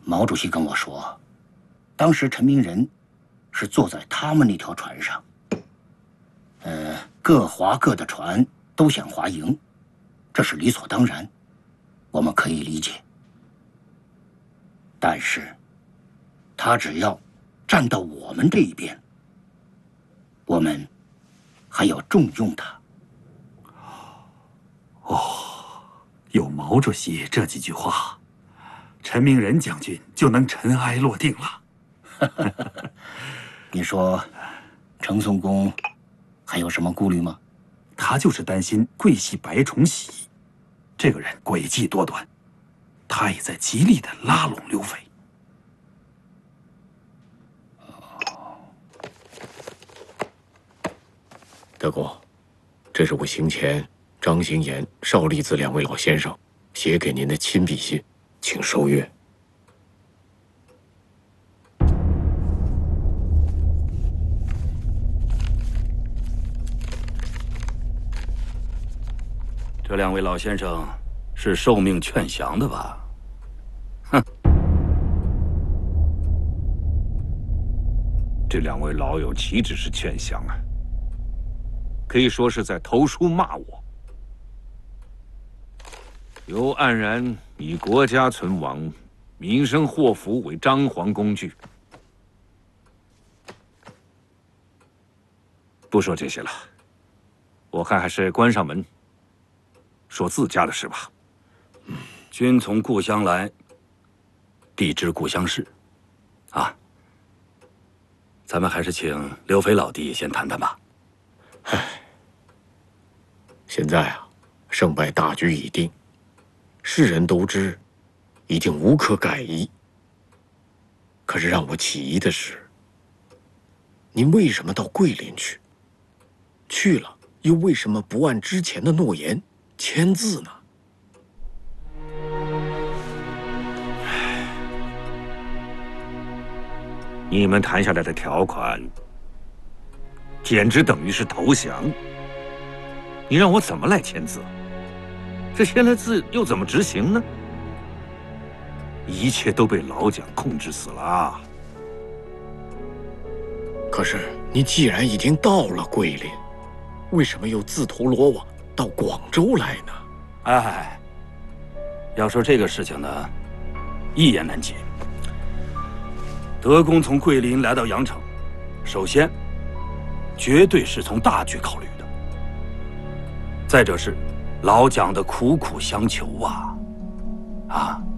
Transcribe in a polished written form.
毛主席跟我说，当时陈明仁是坐在他们那条船上，各划各的船，都想划赢，这是理所当然，我们可以理解。但是，他只要站到我们这一边，我们还要重用他。 哦，有毛主席这几句话，陈明仁将军就能尘埃落定了。 你说，程宋公还有什么顾虑吗？ 他就是担心桂系白崇禧这个人诡计多端，他也在极力的拉拢刘匪。 德公，这是我行前张行言、邵力子两位老先生写给您的亲笔信，请收阅。 这两位老先生是受命劝降的吧？哼！ 这两位老友岂止是劝降啊，可以说是在投书骂我。尤黯然以国家存亡、民生祸福为张皇工具。不说这些了，我看还是关上门。说自家的事吧。 君从故乡来，必知故乡事。啊，咱们还是请刘肥老弟先谈谈吧。 唉，现在啊，胜败大局已定，世人都知，已经无可改移。可是让我起疑的是，您为什么到桂林去？去了，又为什么不按之前的诺言签字呢？ 你们谈下来的条款，简直等于是投降。你让我怎么来签字？这签了字又怎么执行呢？一切都被老蒋控制死了。 可是你既然已经到了桂林，为什么又自投罗网到广州来呢？ 哎，要说这个事情呢，一言难解。德公从桂林来到阳城，首先，绝对是从大局考虑的。再者是老蒋的苦苦相求啊，